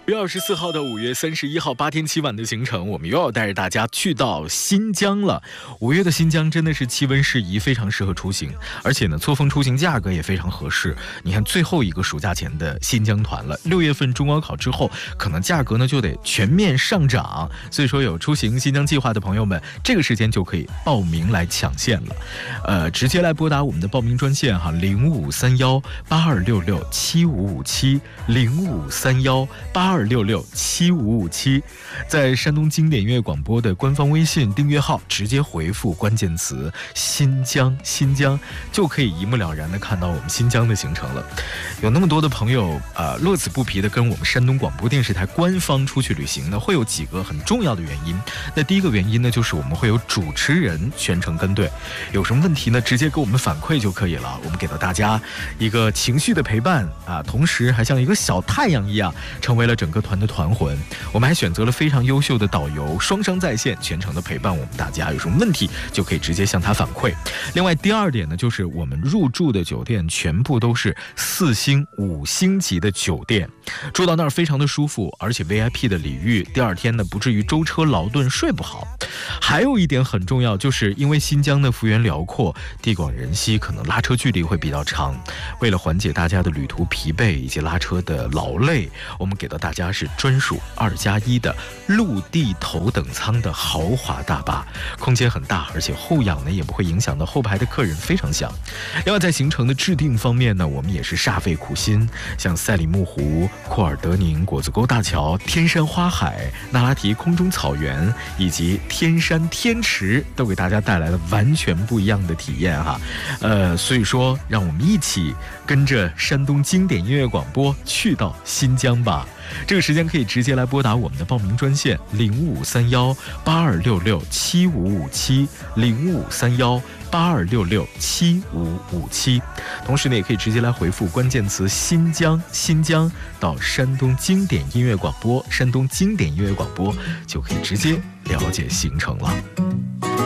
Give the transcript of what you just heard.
5月24号到5月31号8天7晚的行程，我们又要带着大家去到新疆了。5月的新疆真的是气温适宜，非常适合出行，而且呢，错峰出行价格也非常合适。你看最后一个暑假前的新疆团了，6月份中高考之后，可能价格呢就得全面上涨。所以说有出行新疆计划的朋友们，这个时间就可以报名来抢线了。直接来拨打我们的报名专线哈，053182667557，053182667557，在山东经典音乐广播的官方微信订阅号直接回复关键词新疆，就可以一目了然的看到我们新疆的行程了。有那么多的朋友乐此不疲的跟我们山东广播电视台官方出去旅行呢，会有几个很重要的原因。那第一个原因呢，就是我们会有主持人全程跟队，有什么问题呢，直接给我们反馈就可以了。我们给到大家一个情绪的陪伴同时还像一个小太阳一样，成为了整个团的团魂。我们还选择了非常优秀的导游，双商在线，全程的陪伴我们大家。有什么问题就可以直接向他反馈。另外第二点呢，就是我们入住的酒店全部都是4星5星级的酒店，住到那儿非常的舒服，而且 VIP 的礼遇，第二天呢不至于舟车劳顿睡不好。还有一点很重要，就是因为新疆的幅员辽阔，地广人稀，可能拉车距离会比较长。为了缓解大家的旅途疲惫以及拉车的劳累，我们给到大家是专属2+1的陆地头等舱的豪华大巴，空间很大，而且后仰呢也不会影响到后排的客人，非常香。另外在行程的制定方面呢，我们也是煞费苦心，像赛里木湖、库尔德宁果子沟大桥、天山花海、那拉提空中草原以及天山天池，都给大家带来了完全不一样的体验哈。所以说让我们一起跟着山东经典音乐广播去到新疆吧。这个时间可以直接来拨打我们的报名专线053182667557，053182667557。同时呢，也可以直接来回复关键词新疆到山东经典音乐广播，就可以直接了解行程了。